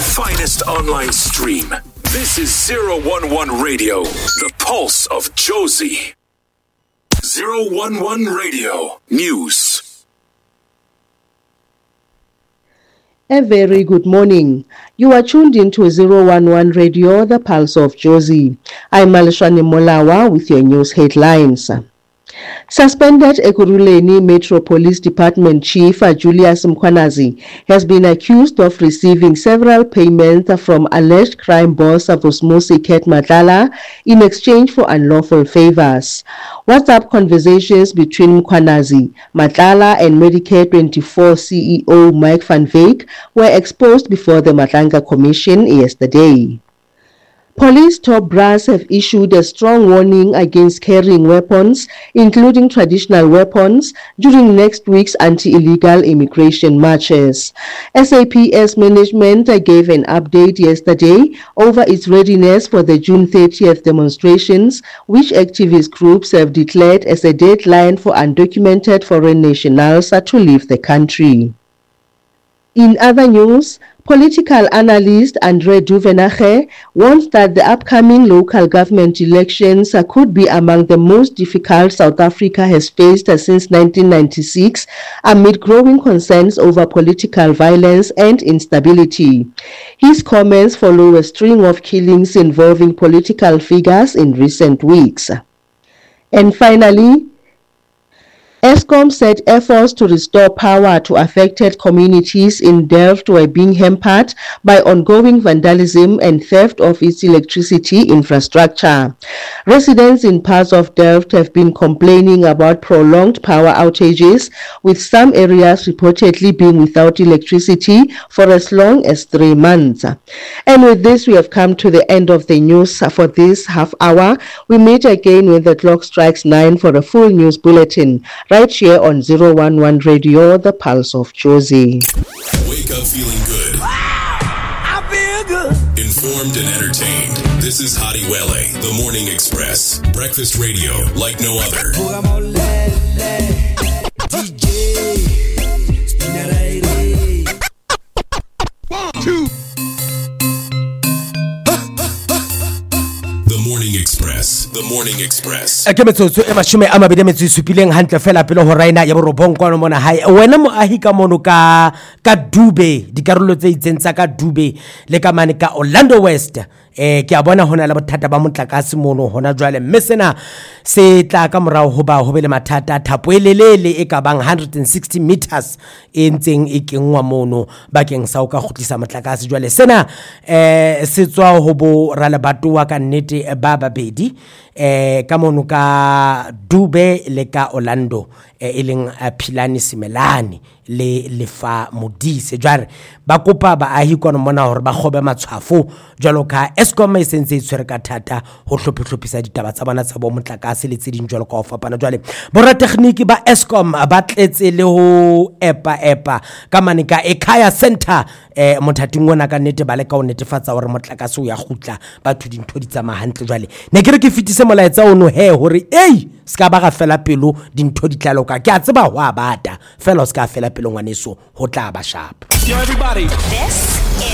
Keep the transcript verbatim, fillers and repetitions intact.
finest online stream. This is zero one one Radio, the pulse of Jozi. zero one one Radio News. A very good morning. You are tuned into zero one one Radio, the pulse of Jozi. I'm Malishani Molawa with your news headlines. Suspended Ekurhuleni Metro Police Department Chief Julius Mkhwanazi has been accused of receiving several payments from alleged crime boss Vusmusi Ket Matlala in exchange for unlawful favors. WhatsApp conversations between Mkhwanazi, Matlala and Medicare twenty-four C E O Mike van Wyk were exposed before the Matlanga Commission yesterday. Police top brass have issued a strong warning against carrying weapons, including traditional weapons, during next week's anti-illegal immigration marches. S A P S management gave an update yesterday over its readiness for the June thirtieth demonstrations, which activist groups have declared as a deadline for undocumented foreign nationals to leave the country. In other news, political analyst Andre Duvenage warns that the upcoming local government elections could be among the most difficult South Africa has faced since nineteen ninety-six, amid growing concerns over political violence and instability. His comments follow a string of killings involving political figures in recent weeks. And finally, Eskom said efforts to restore power to affected communities in Delft were being hampered by ongoing vandalism and theft of its electricity infrastructure. Residents in parts of Delft have been complaining about prolonged power outages, with some areas reportedly being without electricity for as long as three months. And with this, we have come to the end of the news for this half hour. We meet again when the clock strikes nine for a full news bulletin, right here on zero one one Radio, the pulse of Jozi. Wake up feeling good. I feel good. Informed and entertained. This is Hadi Wele, the Morning Express. Breakfast radio like no other. One, two. The Morning Express. The Morning Express. Ke metsotso e mashome a mabedi metso supileng hantle fela pele ho raina ya borobong kwa mona hae wena mo ahi ka mono ka ka Dube dikarolo tse itseng tsa ka Dube le ka mane ka Orlando West eh ke a bona hona le bothata ba motlakase mono hona jwale mme sena se tla ka morao ho ba ho be le mathata thapo elelele e ka bang one hundred sixty meters e ntseng e kengwa mono bakeng sa o ka khutlisa motlakase jwale sena eh se tswa ho bo ra le batowa ka nnete ba babedi eh ka mono ka Dube le ka Orlando e leng Philani Simelane le lefa modise jware ba kopa ba ahi kwana mona hore ba khobe matshwafo jwalo ka Eskom e sentse itshwere ka thata ho hlophihlopisa ditaba tsa bona tsa bo motlakase le tseding jwalo ka ho fapana jwale bora tekniki ba Eskom ba tletse le ho epa epa ka mane ka Ekhaya Center eh mothating wona ka nnete ba le ka o netefatsa hore motlakase o ya khutla batho dintho di tsama hantle jwale ne ke re ke fitise molaetsa ono he hore ei ska ba ga fela pelo dintho di tlaloka ke a tseba ho abata fela ska fela pelo ngwaneso ho tla ba sharp. Yo everybody, this